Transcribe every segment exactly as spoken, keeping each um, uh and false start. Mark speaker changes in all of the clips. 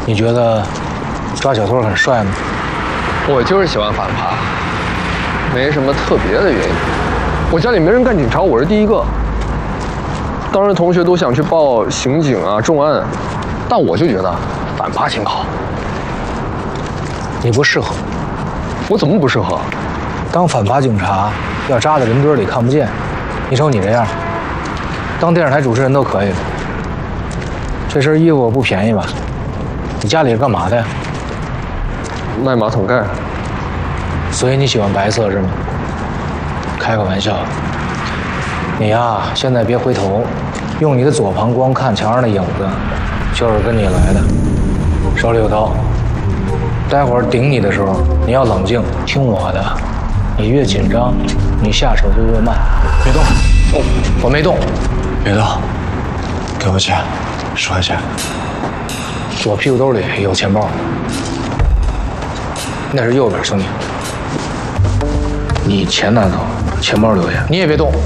Speaker 1: 你觉得抓小偷很帅吗？
Speaker 2: 我就是喜欢反扒，没什么特别的原因。我家里没人干警察，我是第一个。当时同学都想去报刑警啊、重案，但我就觉得反扒挺好。
Speaker 1: 你不适合。
Speaker 2: 我怎么不适合？
Speaker 1: 当反扒警察要扎在人堆里看不见。你瞅你这样，当电视台主持人都可以了。这身衣服不便宜吧？你家里是干嘛的呀？
Speaker 2: 卖马桶盖。
Speaker 1: 所以你喜欢白色是吗？开个玩笑。你呀，现在别回头，用你的左膀胱看墙上的影子，就是跟你来的。手里有刀，待会儿顶你的时候，你要冷静，听我的。你越紧张，你下手就越慢。别动！哦，我没动。
Speaker 3: 别动！给我钱，十块钱。
Speaker 1: 左屁股兜里有钱包。那是右边，兄弟。你钱拿走，钱包留下。你也别动。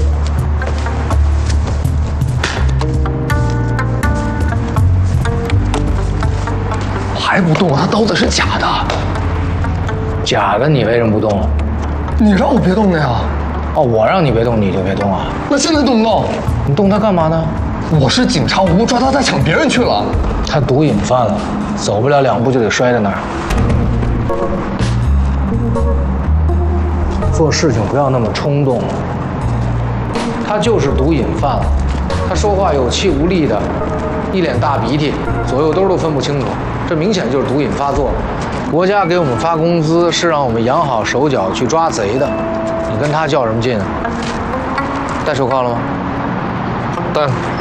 Speaker 2: 还不动？他刀子是假的。
Speaker 1: 假的，你为什么不动？
Speaker 2: 你让我别动的呀。
Speaker 1: 哦，我让你别动，你就别动啊？
Speaker 2: 那现在动不动？
Speaker 1: 你动他干嘛呢？
Speaker 2: 我是警察，我不抓他，他抢别人去了。
Speaker 1: 他毒瘾犯了，走不了两步就得摔在那儿。做事情不要那么冲动。他就是毒瘾犯了，他说话有气无力的，一脸大鼻涕，左右兜都分不清楚，这明显就是毒瘾发作。国家给我们发工资是让我们养好手脚去抓贼的，你跟他较什么劲啊？戴手铐了吗？
Speaker 2: 戴。